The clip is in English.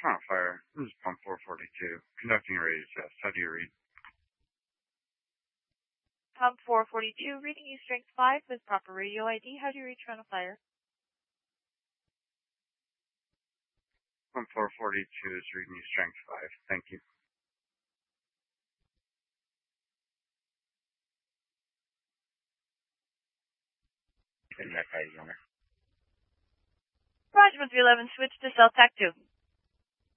Front fire. This is pump 442. Conducting a radio test. How do you read? Pump 442, reading you strength 5 with proper radio ID. How do you reach front of fire? Pump 442 is reading you strength 5. Thank you. Roger, 311, switch to cell TAC 2.